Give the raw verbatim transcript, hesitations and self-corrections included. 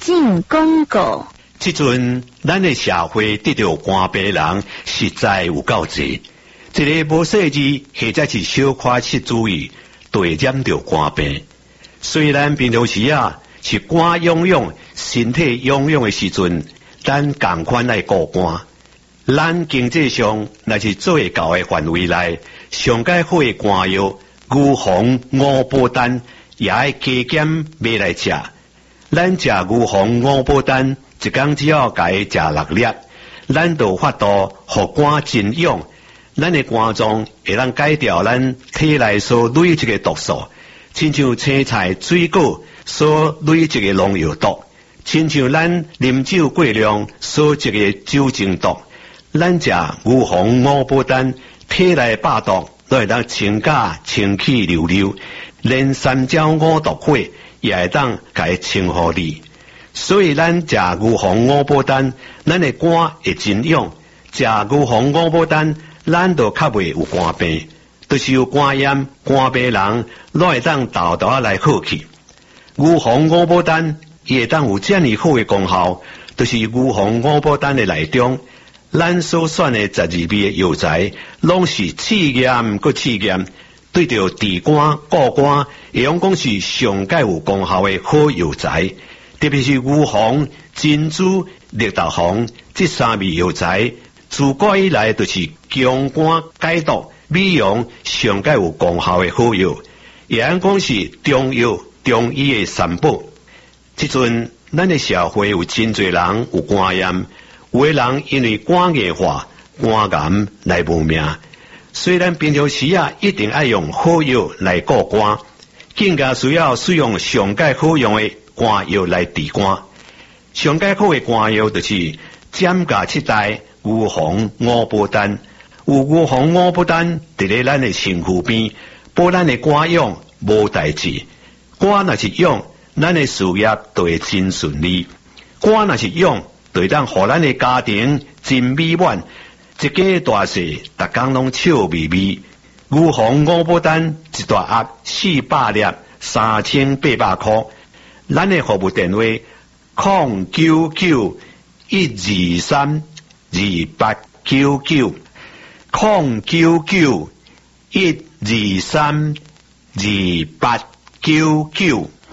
进广告。 即阵咱的社会得到肝病人实在有够济，一个无细致或者是小可失注意，就会染到肝病。虽然平常时啊是肝痒痒、身体痒痒的时阵，咱同款来顾肝。咱经济上若是做会到的范围内，上解好的肝药，牛黄、乌布丹也爱加减买来食。咱食牛黄、乌布丹，一工只要甲伊食六粒，咱就法度互肝真痒。咱的肝脏会当改掉咱体内所累积的毒素，亲像青菜、水果所累积的农药毒，亲像咱啉酒过量所积的酒精毒。咱食牛黄、乌布丹，体内百毒都会当清假清气溜溜，连三焦五毒火也会当甲伊清互你。所以咱食牛黄、乌布丹，咱的肝会真痒；食牛黄、乌布丹，咱就较袂有肝病。就是有肝炎、肝病人，都会当豆豆来好去。牛黄、乌布丹伊会当有这么好的功效，就是牛黄、乌布丹的内中。咱所选的十二味的药材，拢是试验搁试验，对着治肝、固肝，会用讲是上界有功效的好药材。特别是牛黄、珍珠、绿豆黄这三味药材，自古以来就是强肝解毒、美容上界有功效的好药，也按讲是中药、中医的三宝。即阵咱的社会有真侪人有肝炎。有的人因为肝硬化、肝癌来无命，虽然平常时啊一定要用好药来顾肝，更加需要使用上界好用的肝药来治肝。上界好的肝药就是减价七代牛黄、乌布丹。有牛黄、乌布丹伫咧咱的身躯边，保咱的肝痒无代志。肝若是痒，咱的事业就会真顺利；肝若是痒，就会当互咱的家庭真美满，一家大细，逐工拢笑眯眯。牛黄、乌布丹一大盒四百粒，三千八百块。咱的服务电话：零九九一二三二八九九，零九九一二三二八九九。